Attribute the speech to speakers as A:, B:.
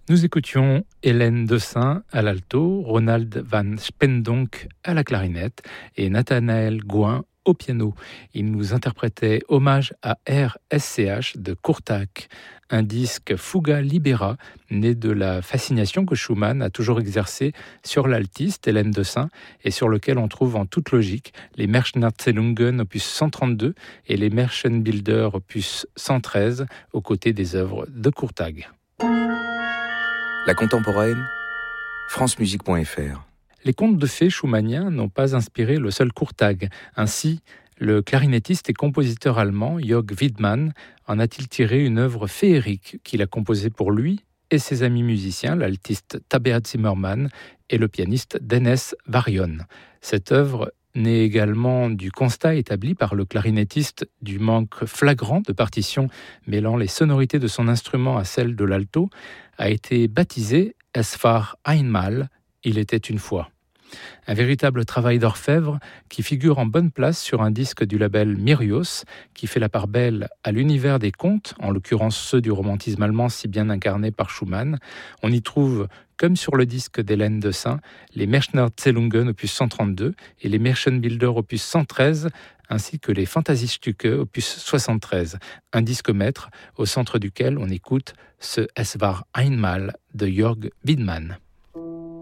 A: Nous écoutions Hélène Dessin à l'alto, Ronald van Spendonck à la clarinette et Nathanaël Gouin au piano. Ils nous interprétaient Hommage à RSCH de Courtac, un disque Fuga Libera, né de la fascination que Schumann a toujours exercée sur l'altiste Hélène Dessin et sur lequel on trouve en toute logique les Märchenerzählungen opus 132 et les Märchenbilder opus 113 aux côtés des œuvres de Courtac.
B: La contemporaine, francemusique.fr.
A: Les contes de fées schumanniens n'ont pas inspiré le seul Courtac. Ainsi, le clarinettiste et compositeur allemand Jörg Widmann en a-t-il tiré une œuvre féerique qu'il a composée pour lui et ses amis musiciens, l'altiste Tabea Zimmermann et le pianiste Dennis Varion. Cette œuvre naît également du constat établi par le clarinettiste du manque flagrant de partitions mêlant les sonorités de son instrument à celles de l'alto, a été baptisée Es war einmal, il était une fois. Un véritable travail d'orfèvre qui figure en bonne place sur un disque du label Myrios, qui fait la part belle à l'univers des contes, en l'occurrence ceux du romantisme allemand si bien incarné par Schumann. On y trouve, comme sur le disque d'Hélène Dessin, les Märchenerzählungen opus 132 et les Märchenbilder opus 113, ainsi que les Fantasiestücke opus 73, un disque maître au centre duquel on écoute ce Es war einmal de Jörg Widmann.